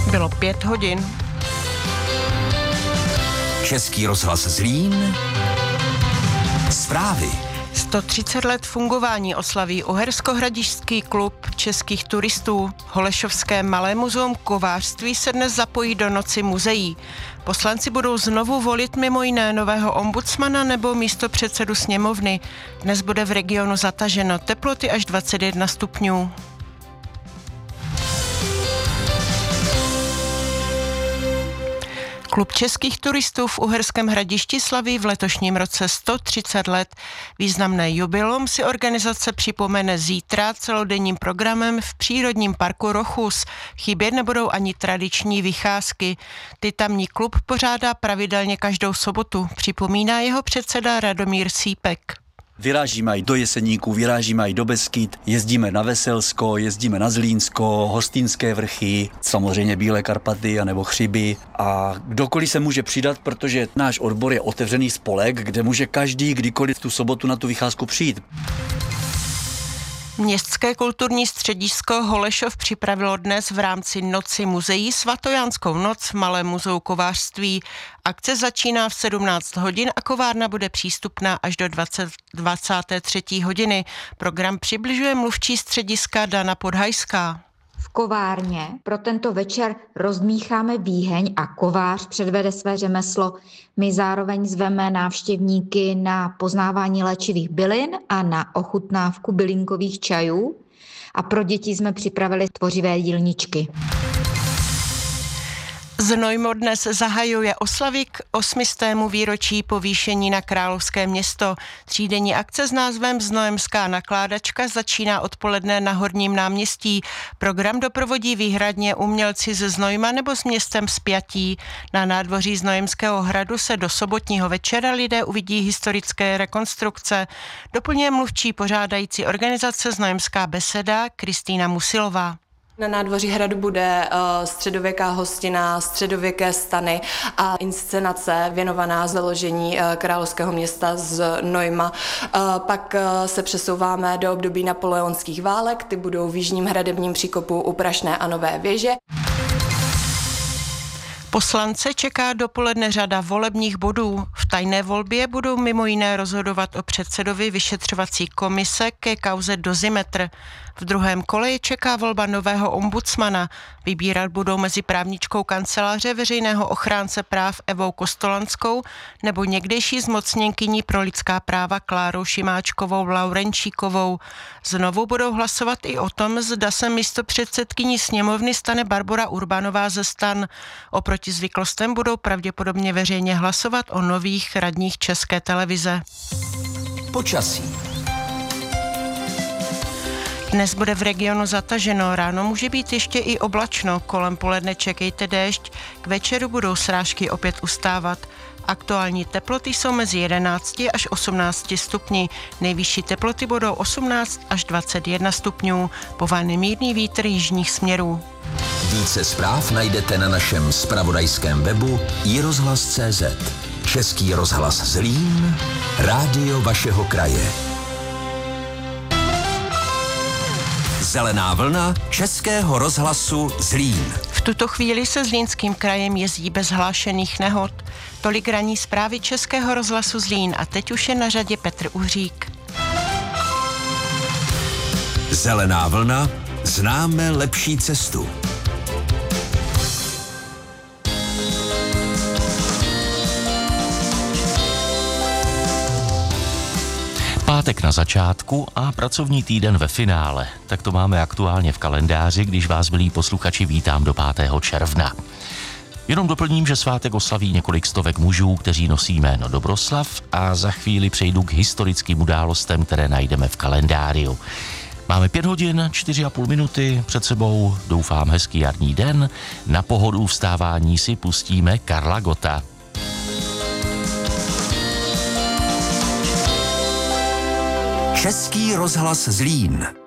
Bylo 5 hodin. Český rozhlas Zlín. Zprávy. 130 let fungování oslaví Uherskohradišťský klub českých turistů. Holešovské Malé muzeum kovářství se dnes zapojí do noci muzeí. Poslanci budou znovu volit mimo jiné nového ombudsmana nebo místopředsedu sněmovny. Dnes bude v regionu zataženo, teploty až 21 stupňů. Klub českých turistů v Uherském Hradišti slaví v letošním roce 130 let. Významné jubileum si organizace připomene zítra celodenním programem v přírodním parku Rochus. Chybět nebudou ani tradiční vycházky. Ty tamní klub pořádá pravidelně každou sobotu, připomíná jeho předseda Radomír Sýpek. Vyrážíme i do Jeseníků, vyrážíme i do Beskyd, jezdíme na Veselsko, jezdíme na Zlínsko, Hostýnské vrchy, samozřejmě Bílé Karpaty anebo Chřiby a kdokoliv se může přidat, protože náš odbor je otevřený spolek, kde může každý kdykoliv tu sobotu na tu vycházku přijít. Městské kulturní středisko Holešov připravilo dnes v rámci Noci muzeí svatojánskou noc v Malém muzeu kovářství. Akce začíná v 17 hodin a kovárna bude přístupná až do 23. hodiny. Program přibližuje mluvčí střediska Dana Podhajská. V kovárně pro tento večer rozdmícháme výheň a kovář předvede své řemeslo. My zároveň zveme návštěvníky na poznávání léčivých bylin a na ochutnávku bylinkových čajů. A pro děti jsme připravili tvořivé jídelníčky. Znojmo dnes zahajuje oslavy k 800. výročí povýšení na Královské město. Třídenní akce s názvem Znojemská nakládačka začíná odpoledne na Horním náměstí. Program doprovodí výhradně umělci ze Znojma nebo s městem spjatí. Na nádvoří Znojemského hradu se do sobotního večera lidé uvidí historické rekonstrukce. Doplňuje mluvčí pořádající organizace Znojemská beseda Kristýna Musilová. Na nádvoří hradu bude středověká hostina, středověké stany a inscenace věnovaná založení královského města z Znojma. Pak se přesouváme do období napoleonských válek, ty budou v jižním hradebním příkopu u Prašné a Nové věže. Poslance čeká dopoledne řada volebních bodů. V tajné volbě budou mimo jiné rozhodovat o předsedovi vyšetřovací komise ke kauze Dozimetr. V druhém kole je čeká volba nového ombudsmana. Vybírat budou mezi právničkou kanceláře veřejného ochránce práv Evou Kostolanskou nebo někdejší zmocněnkyní pro lidská práva Klárou Šimáčkovou Laurenčíkovou. Znovu budou hlasovat i o tom, zda se místopředsedkyní sněmovny stane Barbora Urbanová ze STAN. Oproti zvyklostem budou pravděpodobně veřejně hlasovat o nových radních České televize. Počasí. Dnes bude v regionu zataženo, ráno může být ještě i oblačno, kolem poledne čekejte déšť, k večeru budou srážky opět ustávat. Aktuální teploty jsou mezi 11 až 18 stupni, nejvyšší teploty budou 18 až 21 stupňů, povaný mírný vítr jižních směrů. Více zpráv najdete na našem zpravodajském webu iRozhlas.cz. Český rozhlas Zlín, rádio vašeho kraje. Zelená vlna Českého rozhlasu Zlín. V tuto chvíli se Zlínským krajem jezdí bez hlášených nehod. Tolik ranní zprávy Českého rozhlasu Zlín a teď už je na řadě Petr Uhřík. Zelená vlna, známe lepší cestu. Pátek na začátku a pracovní týden ve finále. Tak to máme aktuálně v kalendáři, když vás, milí posluchači, vítám do 5. června. Jenom doplním, že svátek oslaví několik stovek mužů, kteří nosí jméno Dobroslav a za chvíli přejdu k historickým událostem, které najdeme v kalendáriu. Máme 5 hodin, 4,5 minuty před sebou, doufám hezký jarní den. Na pohodu vstávání si pustíme Karla Gotta. Český rozhlas Zlín.